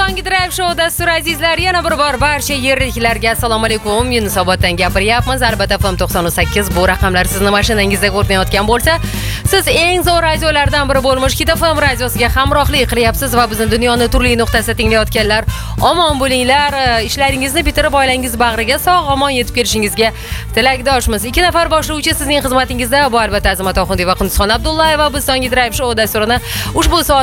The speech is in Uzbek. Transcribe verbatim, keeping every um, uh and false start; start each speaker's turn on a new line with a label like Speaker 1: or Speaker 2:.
Speaker 1: Tonggi Drive Show dasturi azizlar, yana bir bor barcha yerliklarga assalomu alaykum. Yunusoboddan gapiryapmiz. Albatta F M to'qson sakkiz bu raqamlar sizni mashinangizda ko'rinayotgan bo'lsa, siz eng zo'r radiolardan biri bo'lmoq Hit F M radiosiga hamrohlik qilyapsiz va bizni dunyoni turli nuqtasida tinglayotganlar omon bo'linglar. Ishlaringizni bitirib oilangiz bag'riga sog'-omon yetib kelishingizga tilakdoshmiz. Ikki nafar boshlovchi sizning xizmatingizda. Bu albatta Azimat Oxundiy va Qunduzxon Abdullayeva. Biz Tonggi Drive Show dasturini ushbu soat